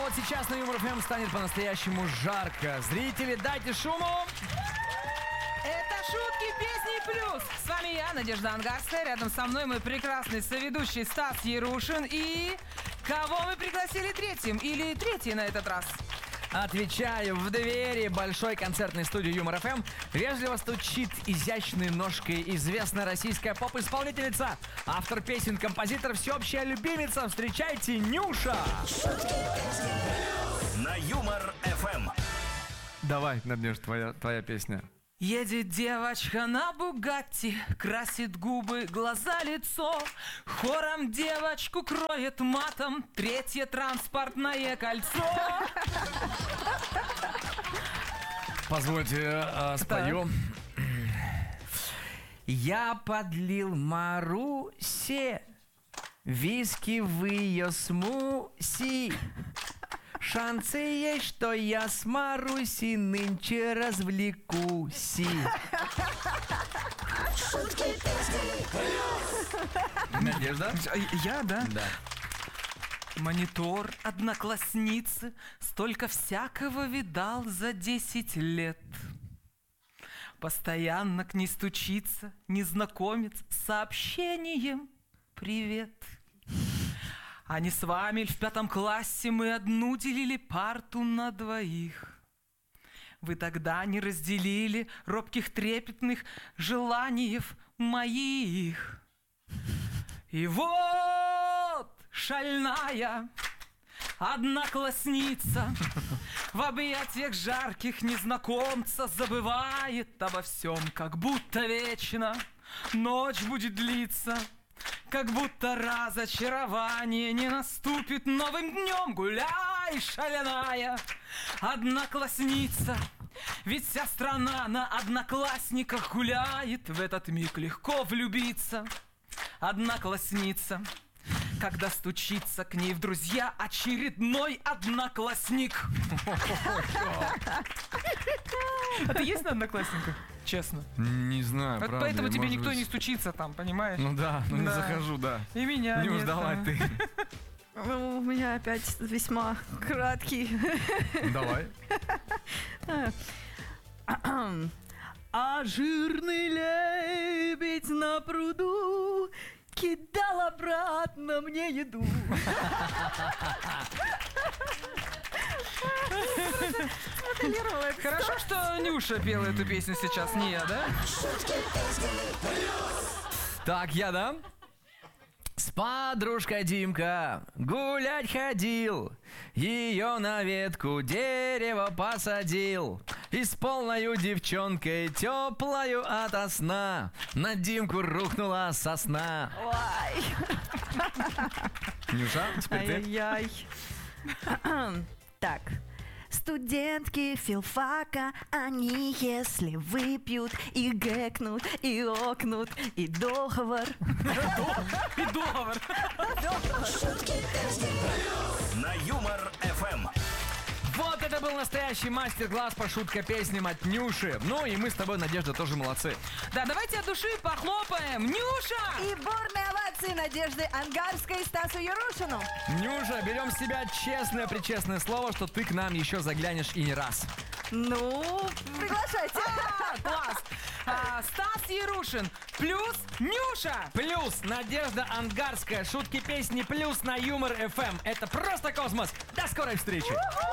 вот сейчас на Юмор ФМ станет по-настоящему жарко. Зрители, дайте шуму! Это шутки, песни плюс. С вами я, Надежда Ангарская. Рядом со мной мой прекрасный соведущий Стас Ярушин. И кого мы пригласили третьим? Или третий на этот раз? Отвечаю, в двери большой концертной студии Юмор ФМ вежливо стучит изящной ножкой известная российская поп-исполнительница, автор песен, композитор, всеобщая любимица. Встречайте, Нюша! На Юмор ФМ. Давай, Надежда, твоя песня. Едет девочка на Бугатти, красит губы, глаза, лицо. Хором девочку кроет матом третье транспортное кольцо. Позвольте, спою. Я подлил Марусе виски в ее смуси. Шансы есть, что я с Марусей нынче развлекусь. Надежда? Я, да? Да. Монитор одноклассницы столько всякого видал за 10 лет. Постоянно к ней стучится незнакомец с сообщением «Привет». Они с вами в 5 классе, мы одну делили парту на двоих. Вы тогда не разделили робких трепетных желаниев моих. И вот шальная одноклассница в объятиях жарких незнакомца забывает обо всем, как будто вечно ночь будет длиться. Как будто разочарование не наступит новым днем. Гуляй, шаляная одноклассница, ведь вся страна на одноклассниках гуляет. В этот миг легко влюбиться. Одноклассница, когда стучится к ней в друзья очередной одноклассник. А ты есть на одноклассниках? Честно. Не знаю, Вот правда. поэтому тебе может никто быть... не стучится там, понимаешь? Ну да, не Да. захожу, да. И меня Нюш, нет, давай да. ты. Ну, у меня опять весьма краткий. Давай. А жирный лебедь на пруду кидал обратно мне еду. Хорошо, что Нюша пела эту песню сейчас, не я, да? Так, я, да? С подружкой Димка гулять ходил, ее на ветку дерева посадил. И с полною девчонкой теплою ото сна на Димку рухнула сосна. Ой, Нюша, теперь ты. ай-яй-яй. Так. Студентки филфака, они если выпьют и гэкнут, и окнут, и договор. И договор. На Юмор ФМ. Вот это был настоящий мастер-класс по шутка-песням от Нюши. Ну и мы с тобой, Надежда, тоже молодцы. Да, давайте от души похлопаем. Нюша! И бурные овации Надежды Ангарской и Стасу Ярушину. Нюша, берем с себя честное-причестное слово, что ты к нам еще заглянешь и не раз. Ну, приглашайте. Класс! Стас Ярушин плюс Нюша! Плюс Надежда Ангарская. Шутки-песни плюс на Юмор ФМ. Это просто космос. До скорой встречи!